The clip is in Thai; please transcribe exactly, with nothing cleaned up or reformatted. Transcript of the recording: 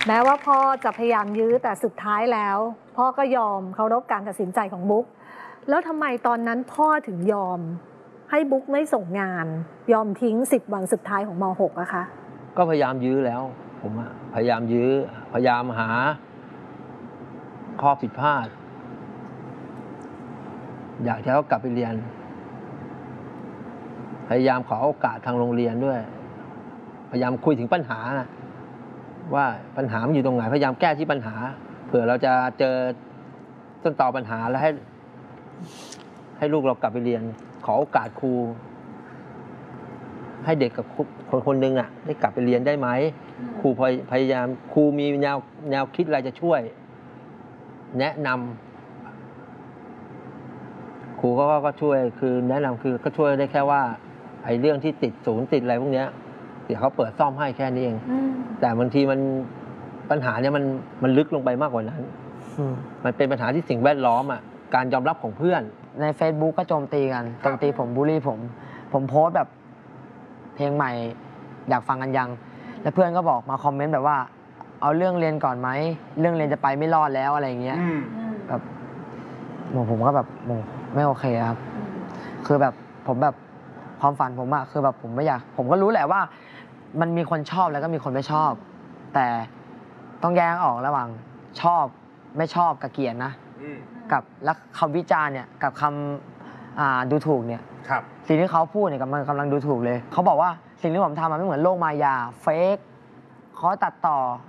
แม้ว่าพ่อจะพยายามยื้อแต่สุดท้ายแล้ว พ่อก็ยอมเคารพการตัดสินใจของบุ๊กแล้วทำไมตอนนั้นพ่อถึงยอมให้บุ๊กไม่ส่งงานยอมทิ้งสิบวันสุดท้ายของม .หก อะคะก็พยายามยื้อแล้วผมอะพยายามยื้อพยายามหาข้อผิดพลาดอยากจะให้เขากลับไปเรียนพยายามขอโอกาสทางโรงเรียนด้วยพยายามคุยถึงปัญหาว่าปัญหามันอยู่ตรงไหนพยายามแก้ที่ปัญหาเผื่อเราจะเจอต้นตอปัญหาแล้วให้ให้ลูกเรากลับไปเรียนขอโอกาสครูให้เด็กกับคนคนหนึ่งอ่ะได้กลับไปเรียนได้ไหมครูพยายามครูมีแนวแนวคิดอะไรจะช่วยแนะนำครูก็ก็ช่วยคือแนะนำคือก็ช่วยได้แค่ว่าไอ้เรื่องที่ติดศูนย์ติดอะไรพวกเนี้ยเดี๋ยวเขาเปิดซ่อมให้แค่นี้เองแต่บางทีมันปัญหาเนี่ยมันมันลึกลงไปมากกว่านั้นมันเป็นปัญหาที่สิ่งแวดล้อมอ่ะการยอมรับของเพื่อนใน Facebook ก็โจมตีกันโจมตีผมบูลลี่ผมผมโพสต์แบบเพลงใหม่อยากฟังกันยังแล้วเพื่อนก็บอกมาคอมเมนต์แบบว่าเอาเรื่องเรียนก่อนไหมเรื่องเรียนจะไปไม่รอดแล้วอะไรอย่างเงี้ยแบบผมก็แบบไม่โอเคครับคือแบบผมแบบความฝันผมอะคือแบบผมไม่อยากผมก็รู้แหละว่ามันมีคนชอบแล้วก็มีคนไม่ชอบแต่ต้องแยกออกระหว่างชอบไม่ชอบกับเกลียดนะกับแล้วคำวิจารณ์เนี่ยกับคำดูถูกเนี่ยสิ่งที่เขาพูดเนี่ยกำลังกำลังดูถูกเลยเขาบอกว่าสิ่งที่ผมทำมันไม่เหมือนโลกมายาเฟกเขาตัดต่อ